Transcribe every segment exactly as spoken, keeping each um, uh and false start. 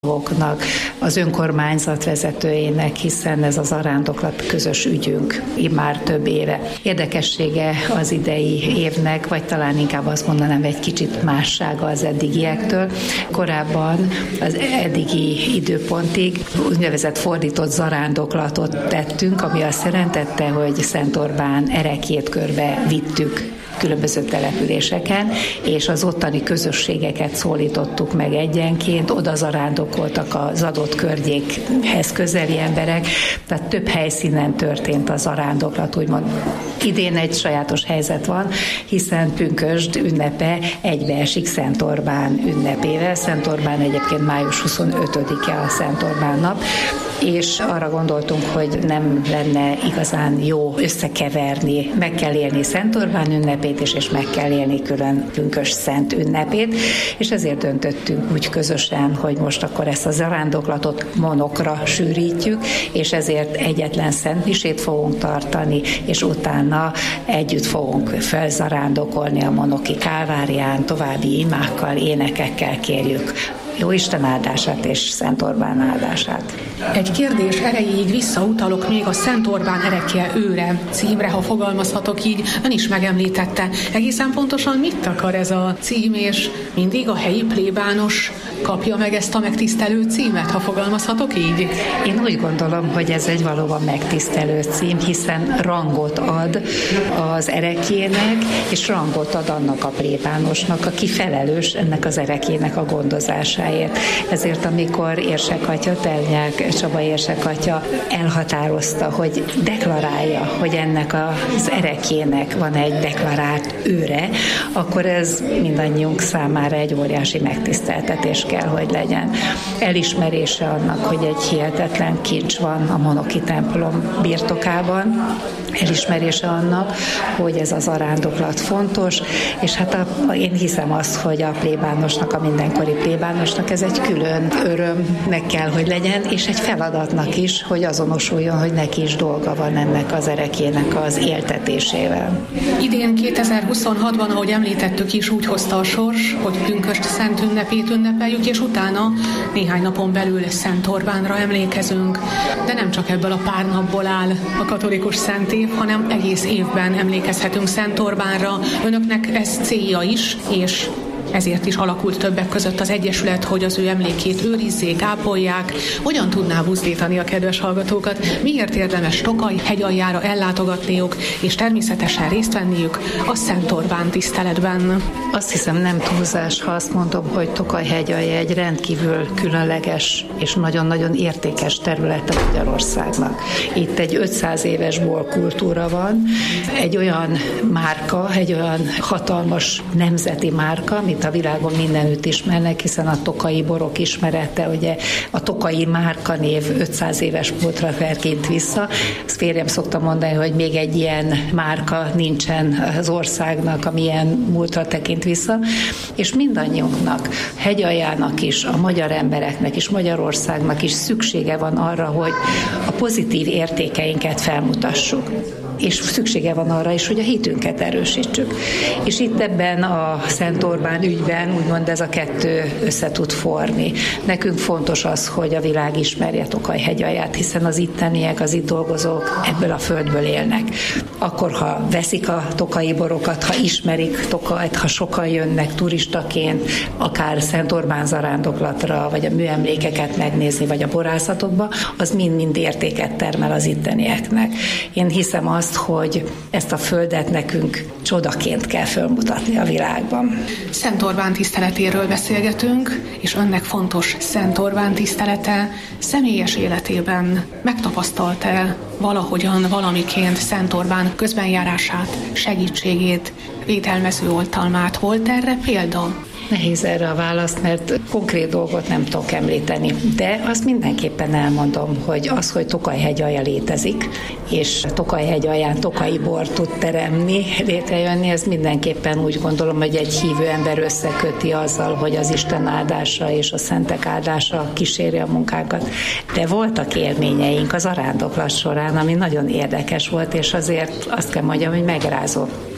az önkormányzat vezetőjének, hiszen ez a zarándoklat közös ügyünk már több éve. Érdekessége az idei évnek, vagy talán inkább azt mondanám, egy kicsit mássága az eddigiektől. Korábban az eddigi időpontig úgynevezett fordított zarándoklatot tettünk, ami azt jelentette, hogy Szent Orbán ereklyét körbe vittük különböző településeken, és az ottani közösségeket szólítottuk meg egyenként, oda zarándokoltak az adott környékhez közeli emberek, tehát több helyszínen történt a zarándoklat, úgymond. Idén egy sajátos helyzet van, hiszen pünkösd ünnepe egybeesik Szent Orbán ünnepével. Szent Orbán egyébként május huszonötödike a Szent Orbán nap, és arra gondoltunk, hogy nem lenne igazán jó összekeverni, meg kell élni Szent Orbán ünnepét is, és meg kell élni külön pünkösd szent ünnepét, és ezért döntöttünk úgy közösen, hogy most akkor ezt a zarándoklatot monokra sűrítjük, és ezért egyetlen szentmisét fogunk tartani, és utána együtt fogunk felzarándokolni a monoki kálvárián, további imákkal, énekekkel kérjük Jóisten áldását és Szent Orbán áldását. Egy kérdés erejéig visszautalok még a Szent Orbán erekje őre címre, ha fogalmazhatok így. Ön is megemlítette. Egészen pontosan mit akar ez a cím, és mindig a helyi plébános kapja meg ezt a megtisztelő címet, ha fogalmazhatok így? Én úgy gondolom, hogy ez egy valóban megtisztelő cím, hiszen rangot ad az erekjének, és rangot ad annak a plébánosnak, aki felelős ennek az erekjének a gondozásáért. Ezért, amikor Érsek atya, Telnyák Csaba Érsek atya elhatározta, hogy deklarálja, hogy ennek az erekjének van egy deklarált őre, akkor ez mindannyiunk számára egy óriási megtiszteltetés kell, hogy legyen. Elismerése annak, hogy egy hihetetlen kincs van a monoki templom birtokában, elismerése annak, hogy ez az zarándoklat fontos, és hát a, én hiszem azt, hogy a plébánosnak, a mindenkori plébánosnak ez egy külön örömnek kell, hogy legyen, és egy feladatnak is, hogy azonosuljon, hogy neki is dolga van ennek az erekjének az éltetésével. Idén kétezer-huszonhatban, ahogy említettük is, úgy hozta a sors, hogy pünkösd szent ünnepét ünnepeljük, és utána néhány napon belül Szent Orbánra emlékezünk. De nem csak ebből a pár napból áll a katolikus szent év, hanem egész évben emlékezhetünk Szent Orbánra. Önöknek ez célja is, és ezért is alakult többek között az Egyesület, hogy az ő emlékét őrizzék, ápolják. Hogyan tudná buzdítani a kedves hallgatókat? Miért érdemes Tokaj hegyaljára ellátogatniuk, és természetesen részt venniük a Szent Orbán tiszteletben? Azt hiszem, nem túlzás, ha azt mondom, hogy Tokaj hegyalja egy rendkívül különleges és nagyon-nagyon értékes területe Magyarországnak. Itt egy ötszáz éves borkultúra van, egy olyan márka, egy olyan hatalmas nemzeti márka, mint a világon mindenütt ismernek, hiszen a tokaji borok ismerete, ugye a tokaji márkanév ötszáz éves múltra tekint vissza. Ezt férjem szokta mondani, hogy még egy ilyen márka nincsen az országnak, ami ilyen múltra tekint vissza, és mindannyiunknak, hegyaljának is, a magyar embereknek is, Magyarországnak is szüksége van arra, hogy a pozitív értékeinket felmutassuk. És szüksége van arra is, hogy a hitünket erősítsük. És itt ebben a Szent Orbán ügyben úgymond ez a kettő össze tud forni. Nekünk fontos az, hogy a világ ismerje Tokaj hegyalját, hiszen az itteniek, az itt dolgozók ebből a földből élnek. Akkor, ha veszik a tokaji borokat, ha ismerik Tokajt, ha sokan jönnek turistaként, akár Szent Orbán zarándoklatra, vagy a műemlékeket megnézni, vagy a borászatokba, az mind-mind értéket termel az ittenieknek. Én hiszem azt, hogy ezt a földet nekünk csodaként kell fölmutatni a világban. Szent Orbán tiszteletéről beszélgetünk, és önnek fontos Szent Orbán tisztelete személyes életében megtapasztalta valahogyan, valamiként Szent Orbán közbenjárását, segítségét, védelmező oltalmát? Volt erre példa? Nehéz erre a válasz, mert konkrét dolgot nem tudok említeni. De azt mindenképpen elmondom, hogy az, hogy Tokaj hegyalja létezik, és Tokaj hegyalján tokaji bor tud teremni, létrejönni, ez mindenképpen úgy gondolom, hogy egy hívő ember összeköti azzal, hogy az Isten áldása és a szentek áldása kíséri a munkánkat. De voltak élményeink az zarándoklat során, ami nagyon érdekes volt, és azért azt kell mondjam, hogy megrázó.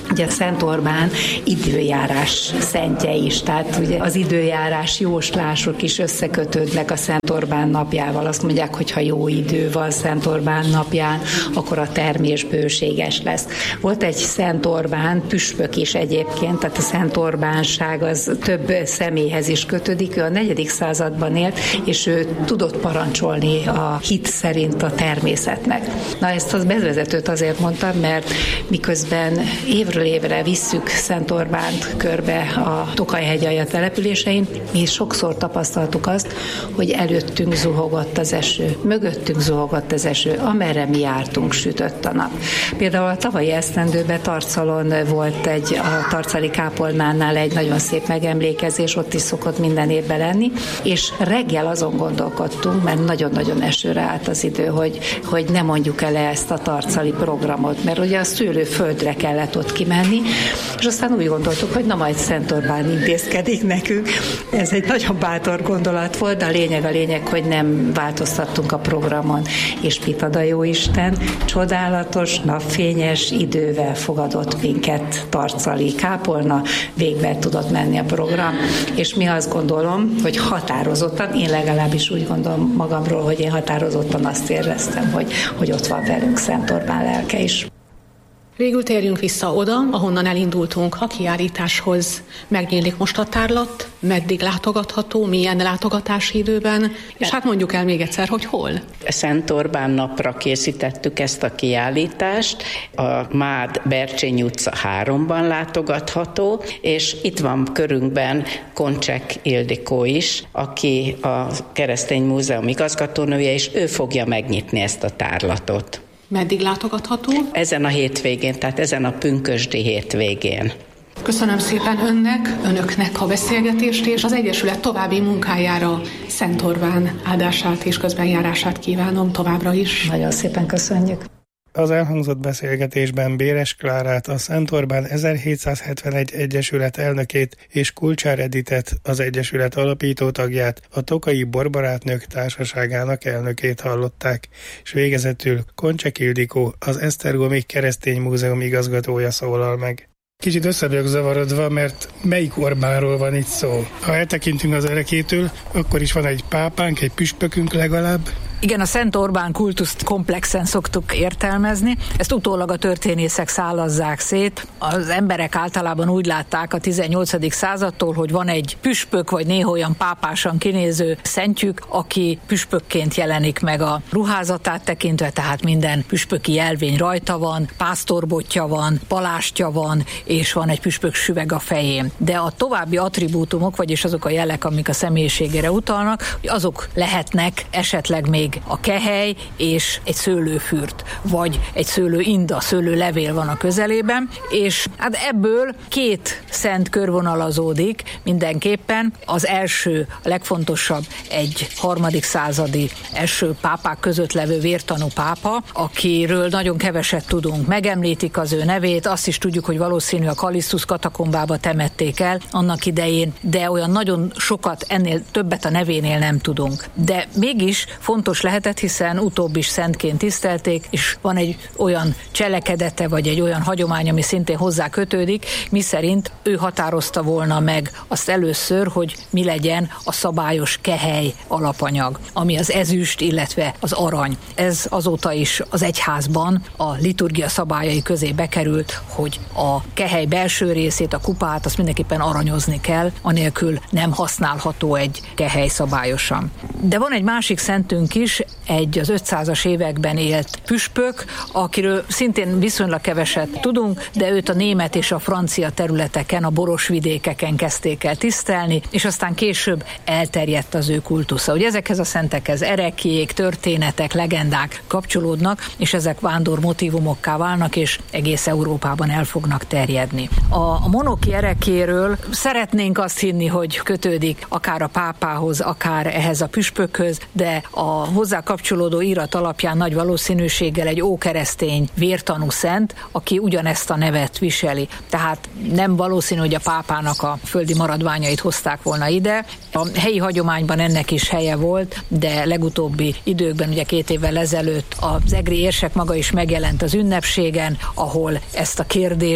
Ugye Szent Orbán időjárás szentje is, tehát ugye az időjárás jóslások is összekötődnek a Szent Orbán napjával. Azt mondják, hogy ha jó idő van Szent Orbán napján, akkor a termés bőséges lesz. Volt egy Szent Orbán püspök is egyébként, tehát a Szent Orbánság az több személyhez is kötődik. Ő a negyedik században élt, és ő tudott parancsolni a hit szerint a természetnek. Na, ezt az bevezetőt azért mondtam, mert miközben évről évre visszük Szent Orbánt körbe a Tokaj-hegyalja településein, mi sokszor tapasztaltuk azt, hogy előttünk zuhogott az eső, mögöttünk zuhogott az eső, amerre mi jártunk, sütött a nap. Például a tavalyi esztendőben Tarcalon volt egy, a tarcali kápolnánál egy nagyon szép megemlékezés, ott is szokott minden évben lenni, és reggel azon gondolkodtunk, mert nagyon-nagyon esőre állt az idő, hogy, hogy ne mondjuk el ezt a tarcali programot, mert ugye a szőlőföldre kellett ott kimenni, és aztán úgy gondoltuk, hogy na majd Szent Orbán intézkedik nekünk. Ez egy nagyon bátor gondolat volt, de a lényeg a lényeg, hogy nem változtattunk a programon, és mit ad a Jóisten, csodálatos, napfényes idővel fogadott minket tarcali kápolna, végbe tudott menni a program, és mi azt gondolom, hogy határozottan, én legalábbis úgy gondolom magamról, hogy én határozottan azt éreztem, hogy, hogy ott van velünk Szent Orbán lelke is. Végül térjünk vissza oda, ahonnan elindultunk a kiállításhoz. Megnyílik most a tárlat, meddig látogatható, milyen látogatási időben, és hát mondjuk el még egyszer, hogy hol. Szent Orbán napra készítettük ezt a kiállítást, a Mád Bercsényi utca háromban látogatható, és itt van körünkben Koncsek Ildikó is, aki a Keresztény Múzeum igazgatónője, és ő fogja megnyitni ezt a tárlatot. Meddig látogatható? Ezen a hétvégén, tehát ezen a pünkösdi hétvégén. Köszönöm szépen önnek, önöknek a beszélgetést, és az Egyesület további munkájára Szent Orbán áldását és közbenjárását kívánom továbbra is. Nagyon szépen köszönjük. Az elhangzott beszélgetésben Béres Klárát, a Szent Orbán ezerhétszázhetvenegy Egyesület elnökét és Kulcsár Editet, az Egyesület alapító tagját, a Tokaji Borbarátnők Társaságának elnökét hallották, és végezetül Koncsek Ildikó, az Esztergomi Keresztény Múzeum igazgatója szólal meg. Kicsit össze vagyok zavarodva, mert melyik Orbánról van itt szó? Ha eltekintünk az erekétől, akkor is van egy pápánk, egy püspökünk legalább. Igen, a Szent Orbán kultuszt komplexen szoktuk értelmezni, ezt utólag a történészek szálazzák szét. Az emberek általában úgy látták a tizennyolcadik századtól, hogy van egy püspök, vagy néha olyan pápásan kinéző szentjük, aki püspökként jelenik meg a ruházatát tekintve, tehát minden püspöki jelvény rajta van, pásztorbotja van, palástja van, és van egy püspök süveg a fején. De a további attribútumok, vagyis azok a jelek, amik a személyiségére utalnak, azok lehetnek esetleg még a kehely és egy szőlőfürt, vagy egy szőlőinda, szőlőlevél van a közelében, és hát ebből két szent körvonalazódik mindenképpen. Az első, a legfontosabb egy harmadik századi első pápák között levő vértanú pápa, akiről nagyon keveset tudunk. Megemlítik az ő nevét, azt is tudjuk, hogy valószínű a Kalisztus katakombába temették el annak idején, de olyan nagyon sokat, ennél többet a nevénél nem tudunk. De mégis fontos lehetett, hiszen utóbb is szentként tisztelték, és van egy olyan cselekedete, vagy egy olyan hagyomány, ami szintén hozzá kötődik, miszerint ő határozta volna meg azt először, hogy mi legyen a szabályos kehely alapanyag, ami az ezüst, illetve az arany. Ez azóta is az egyházban a liturgia szabályai közé bekerült, hogy a kehely belső részét, a kupát, azt mindenképpen aranyozni kell, anélkül nem használható egy kehely szabályosan. De van egy másik szentünk is, egy az ötszázas években élt püspök, akiről szintén viszonylag keveset tudunk, de őt a német és a francia területeken, a boros vidékeken kezdték el tisztelni, és aztán később elterjedt az ő kultusza. Ugye ezekhez a szentekhez ereklyék, történetek, legendák kapcsolódnak, és ezek vándor motívumokká válnak, és egész Európában el fognak terjedni. A, a monoki ereklyéről szeretnénk azt hinni, hogy kötődik akár a pápához, akár ehhez a püspökhöz, de a hozzá kapcsolódó írat alapján nagy valószínűséggel egy ókeresztény vértanú szent, aki ugyanezt a nevet viseli. Tehát nem valószínű, hogy a pápának a földi maradványait hozták volna ide. A helyi hagyományban ennek is helye volt, de legutóbbi időkben, ugye két évvel ezelőtt az egri érsek maga is megjelent az ünnepségen, ahol ezt a kérdést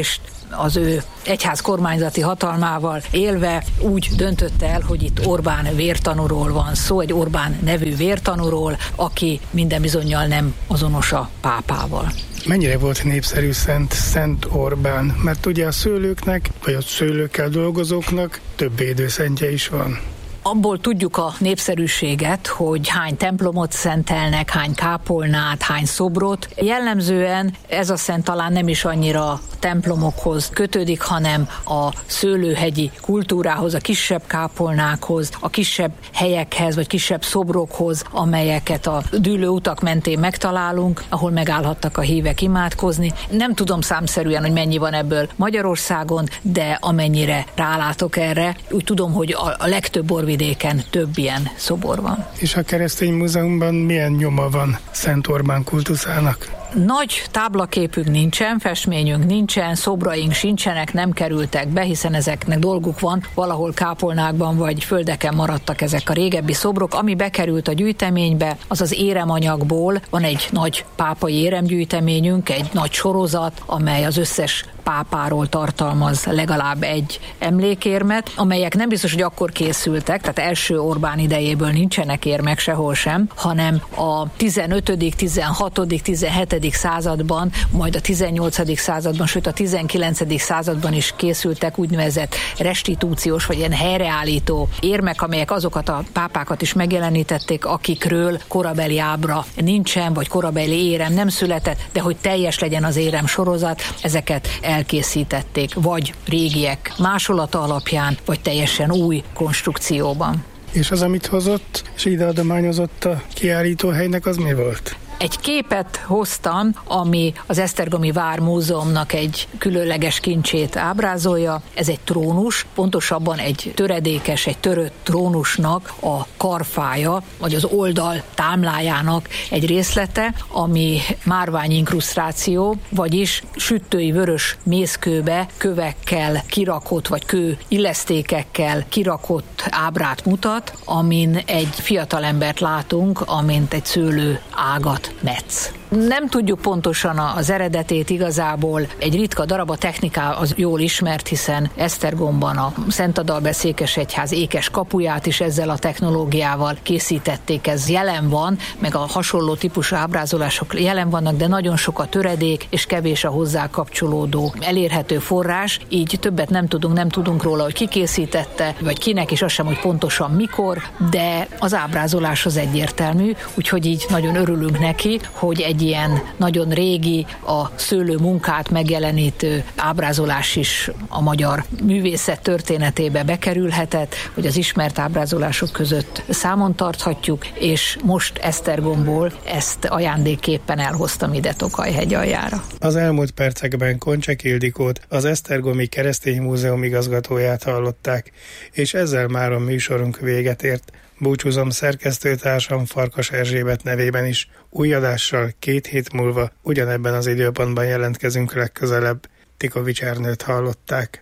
az ő egyház kormányzati hatalmával élve úgy döntött el, hogy itt Orbán vértanúról van szó, egy Orbán nevű vértanúról, aki minden bizonnyal nem azonos a pápával. Mennyire volt népszerű Szent, Szent Orbán? Mert ugye a szőlőknek, vagy a szőlőkkel dolgozóknak több védőszentje is van. Abból tudjuk a népszerűséget, hogy hány templomot szentelnek, hány kápolnát, hány szobrot. Jellemzően ez a szent talán nem is annyira templomokhoz kötődik, hanem a szőlőhegyi kultúrához, a kisebb kápolnákhoz, a kisebb helyekhez, vagy kisebb szobrokhoz, amelyeket a dűlő utak mentén megtalálunk, ahol megállhattak a hívek imádkozni. Nem tudom számszerűen, hogy mennyi van ebből Magyarországon, de amennyire rálátok erre, úgy tudom, hogy a legtöbb borvidéken több ilyen szobor van. És a Keresztény Múzeumban milyen nyoma van Szent Orbán kultuszának? Nagy táblaképünk nincsen, festményünk nincsen, szobraink sincsenek, nem kerültek be, hiszen ezeknek dolguk van, valahol kápolnákban vagy földeken maradtak ezek a régebbi szobrok. Ami bekerült a gyűjteménybe, az az éremanyagból, van egy nagy pápai éremgyűjteményünk, egy nagy sorozat, amely az összes pápáról tartalmaz legalább egy emlékérmet, amelyek nem biztos, hogy akkor készültek, tehát első Orbán idejéből nincsenek érmek sehol sem, hanem a tizenötödik, tizenhatodik, tizenhetedik században, majd a tizennyolcadik században, sőt a tizenkilencedik században is készültek úgynevezett restitúciós, vagy ilyen helyreállító érmek, amelyek azokat a pápákat is megjelenítették, akikről korabeli ábra nincsen, vagy korabeli érem nem született, de hogy teljes legyen az érem sorozat, ezeket elkészítették, vagy régiek másolata alapján, vagy teljesen új konstrukcióban. És az, amit hozott, és ide adományozott a kiállítóhelynek, az mi volt? Egy képet hoztam, ami az Esztergomi Vármúzeumnak egy különleges kincsét ábrázolja. Ez egy trónus, pontosabban egy töredékes, egy törött trónusnak a karfája, vagy az oldal támlájának egy részlete, ami márvány inkrusztráció, vagyis sütői vörös mészkőbe kövekkel kirakott, vagy kő illesztékekkel kirakott ábrát mutat, amin egy fiatalembert látunk, amint egy szőlő ágat metsz. Nem tudjuk pontosan az eredetét igazából, egy ritka darab, a technika az jól ismert, hiszen Esztergomban a Szentadalbe székesegyház ékes kapuját is ezzel a technológiával készítették, ez jelen van, meg a hasonló típusú ábrázolások jelen vannak, de nagyon sok a töredék, és kevés a hozzá kapcsolódó elérhető forrás, így többet nem tudunk, nem tudunk róla, hogy ki készítette, vagy kinek, és az sem, hogy pontosan mikor, de az ábrázolás az egyértelmű, úgyhogy így nagyon örülünk neki, hogy egy ilyen nagyon régi, a szőlő munkát megjelenítő ábrázolás is a magyar művészet történetébe bekerülhetett, hogy az ismert ábrázolások között számon tarthatjuk, és most Esztergomból ezt ajándékképpen elhoztam ide Tokaj-hegy aljára. Az elmúlt percekben Koncsek Ildikót, az Esztergomi Keresztény Múzeum igazgatóját hallották, és ezzel már a műsorunk véget ért. Búcsúzom szerkesztőtársam Farkas Erzsébet nevében is. Új adással két hét múlva ugyanebben az időpontban jelentkezünk legközelebb. Tikovics Ernőt hallották.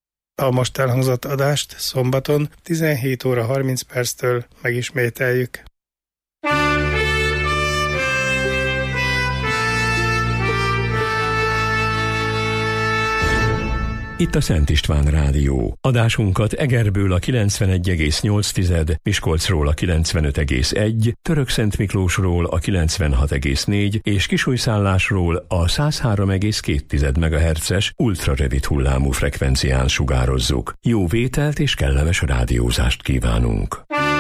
A most elhangzott adást szombaton tizenhét óra harminc perctől megismételjük. Itt a Szent István Rádió. Adásunkat Egerből a kilencvenegy egész nyolc, Miskolcról a kilencvenöt egész egy, Törökszentmiklósról a kilencvenhat egész négy és Kisújszállásról a száz három egész két megahertzes ultrarövid hullámú frekvencián sugározzuk. Jó vételt és kellemes rádiózást kívánunk!